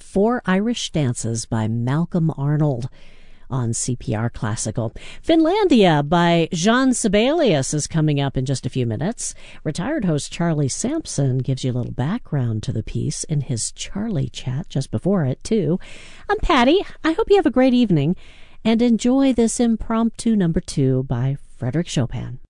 Four Irish Dances by Malcolm Arnold on CPR Classical. Finlandia by Jean Sibelius is coming up in just a few minutes. Retired host Charlie Sampson gives you a little background to the piece in his Charlie Chat just before it, too. I'm Patty. I hope you have a great evening and enjoy this impromptu number 2 by Frédéric Chopin.